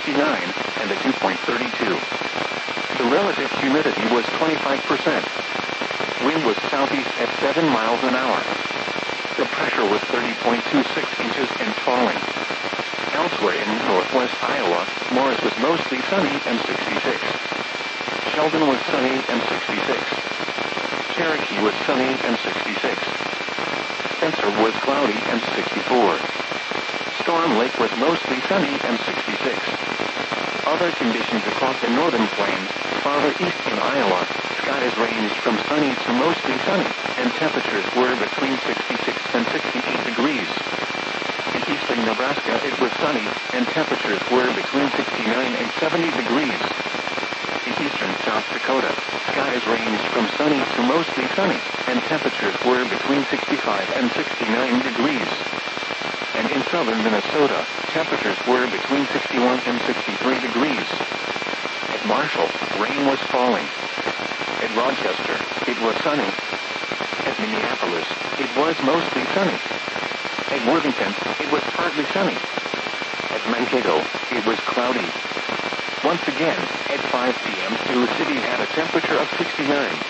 69 and a dew point 32. The relative humidity was 25%. Wind was southeast at 7 miles an hour. The pressure was 30.26 inches and falling. Elsewhere in northwest Iowa, Morris was mostly sunny and 66. Sheldon was sunny and 66. Cherokee was sunny and 66. Spencer was cloudy and 64. Storm Lake was mostly sunny and 66. Other conditions across the northern plains, farther east in Iowa, skies ranged from sunny to mostly sunny, and temperatures were between 66 and 68 degrees. In eastern Nebraska it was sunny, and temperatures were between 69 and 70 degrees. In eastern South Dakota, skies ranged from sunny to mostly sunny, and temperatures were between 65 and 69 degrees. And in southern Minnesota, temperatures were between 61 and 63 degrees. At Marshall, rain was falling. At Rochester, it was sunny. At Minneapolis, it was mostly sunny. At Worthington, it was partly sunny. At Mankato, it was cloudy. Once again, at 5 p.m. Sioux City had a temperature of 69.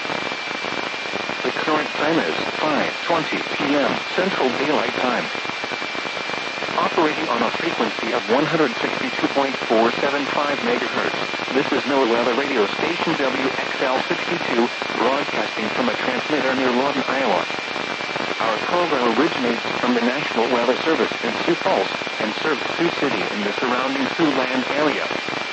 The current time is 5:20 p.m. Central Daylight Time. Operating on a frequency of 162.475 megahertz, this is NOAA Weather Radio Station WXL62, broadcasting from a transmitter near Lawton, Iowa. Our program originates from the National Weather Service in Sioux Falls and serves Sioux City and the surrounding Siouxland area.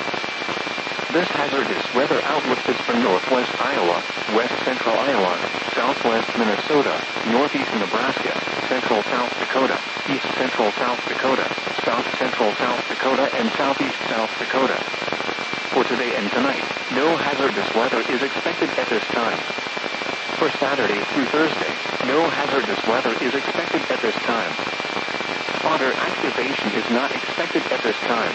This hazardous weather outlook is for northwest Iowa, west central Iowa, southwest Minnesota, northeast Nebraska, central South Dakota, east central South Dakota, south central South Dakota, and southeast South Dakota. For today and tonight, no hazardous weather is expected at this time. For Saturday through Thursday, no hazardous weather is expected at this time. Spotter activation is not expected at this time.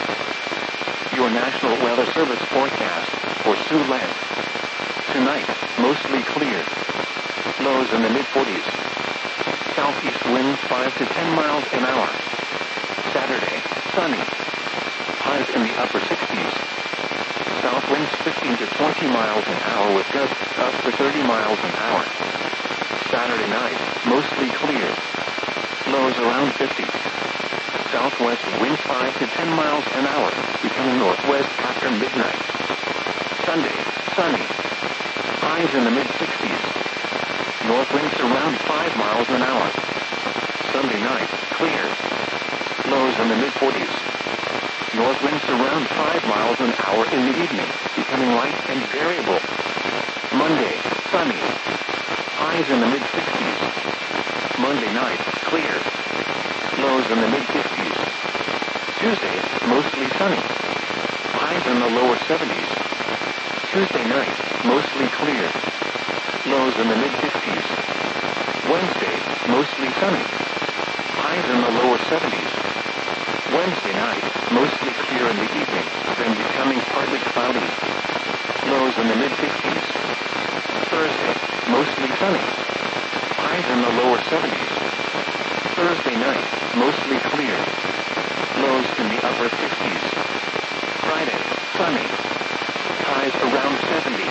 Your National Weather Service forecast for Siouxland. Tonight, mostly clear. Lows in the mid-40s. Southeast winds 5 to 10 miles an hour. Saturday, sunny. Highs in the upper 60s. South winds 15 to 20 miles an hour with gusts up to 30 miles an hour. Saturday night, mostly clear. Lows around 50. Southwest winds 5 to 10 miles an hour, becoming northwest after midnight. Sunday, sunny. Highs in the mid-60s. North winds around 5 miles an hour. Sunday night, clear. Lows in the mid-40s. North winds around 5 miles an hour in the evening, becoming light and variable. Monday, sunny. Highs in the mid-60s. Monday night, clear. Lows in the mid-50s. Tuesday, mostly sunny. Highs in the lower 70s. Tuesday night, mostly clear. Lows in the mid-50s. Wednesday, mostly sunny. Highs in the lower 70s. Wednesday night, mostly clear in the evening, then becoming partly cloudy. Lows in the mid-50s. Thursday, mostly sunny. Highs in the lower 70s. Thursday night, mostly clear. Lows in the upper 50s. Friday, sunny. Highs around 70.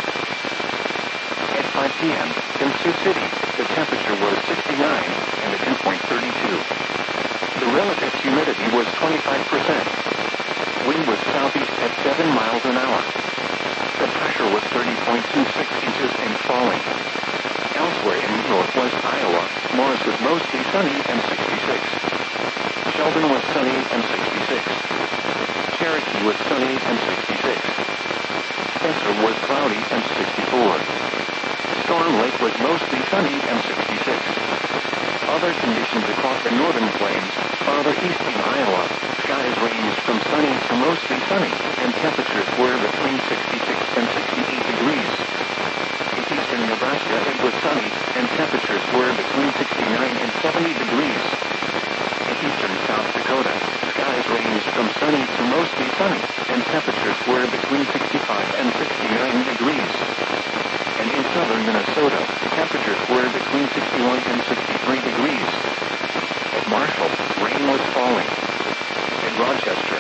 At 5 p.m. in Sioux City, the temperature was 69 and a dew point 32. The relative humidity was 25%. Wind was southeast at 7 miles an hour. The pressure was 30.26 inches and falling. Elsewhere in northwest Iowa, Morris was mostly sunny and 66. Sheldon was sunny and 66. Cherokee was sunny and 66. Spencer was cloudy and 64. Storm Lake was mostly sunny and 66. Other conditions across the northern plains, farther east in Iowa, skies ranged from sunny to mostly sunny, and temperatures were between 66 and 68 degrees. In eastern Nebraska it was sunny, and temperatures were between 69 and 70 degrees. In eastern South Dakota, skies ranged from sunny to mostly sunny, and temperatures were between 65 and 69 degrees. And in southern Minnesota, temperatures were between 61 and 63 degrees. At Marshall, rain was falling. At Rochester,